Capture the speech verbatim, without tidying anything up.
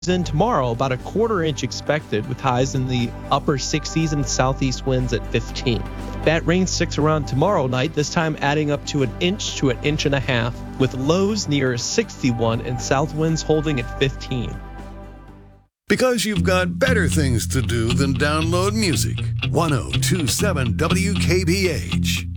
in tomorrow, about a quarter inch expected with highs in the upper sixties and southeast winds at fifteen. That rain sticks around tomorrow night, this time adding up to an inch to an inch and a half, with lows near sixty-one and south winds holding at fifteen. Because you've got better things to do than download music. ten twenty-seven W K B H.